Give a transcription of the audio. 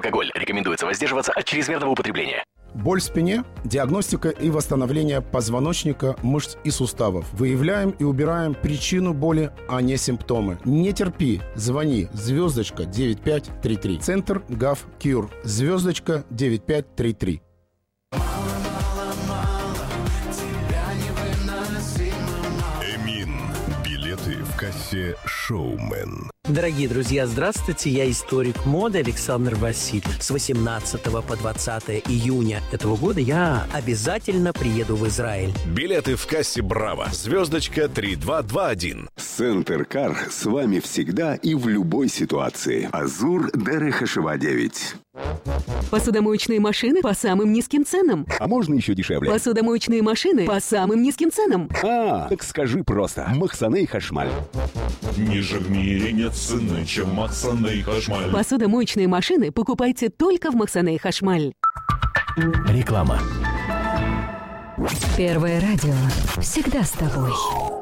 Алкоголь. Рекомендуется воздерживаться от чрезмерного употребления. Боль в спине, диагностика и восстановление позвоночника, мышц и суставов. Выявляем и убираем причину боли, а не симптомы. Не терпи, звони, звездочка 9533. Центр ГАВ Кьюр, звездочка 9533. Эмин. Билеты в кассе «Шоумен». Дорогие друзья, здравствуйте, я историк моды Александр Васильев. С 18 по 20 июня этого года я обязательно приеду в Израиль. Билеты в кассе «Браво». Звездочка 3221. Центр Кар с вами всегда и в любой ситуации. Азур Дерехашева 9. Посудомоечные машины по самым низким ценам. А можно еще дешевле? Посудомоечные машины по самым низким ценам. Так скажи просто. Махсаны Хашмаль. Ниже в мире нет цены, чем Махсаны Хашмаль. Посудомоечные машины покупайте только в Махсаны Хашмаль. Реклама. Первое радио всегда с тобой.